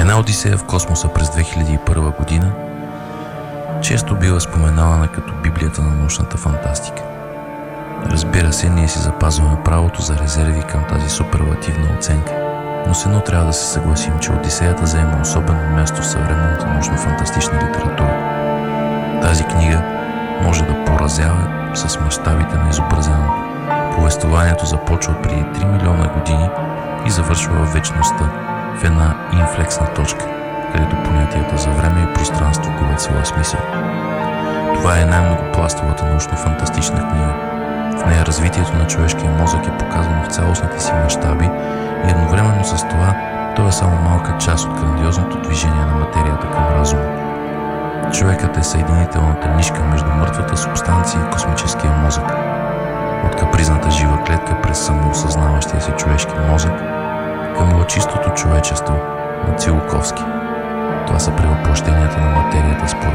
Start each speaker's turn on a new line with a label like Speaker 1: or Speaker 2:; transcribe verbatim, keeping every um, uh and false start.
Speaker 1: Една Одисея в космоса през две хиляди и първа година често бива споменавана като Библията на научната фантастика. Разбира се, ние си запазваме правото за резерви към тази суперлативна оценка, но с едно трябва да се съгласим, че Одисеята заема особено място в съвременната научно-фантастична литература. Тази книга може да поразява с мащабите на изобразеното. Повествованието започва преди три милиона години и завършва в вечността, в една инфлексна точка, където понятията за време и пространство губят своя смисъл. Това е най-многопластовата научно-фантастична книга. В нея развитието на човешкия мозък е показано в цялостните си мащаби и едновременно с това той е само малка част от грандиозното движение на материята към разума. Човекът е съединителната нишка между мъртвата субстанция и космическия мозък. От капризната жива клетка през самоосъзнаващия се човешки мозък към лъчистото човечество на Цилковски. Това са превъплъщенията на материята според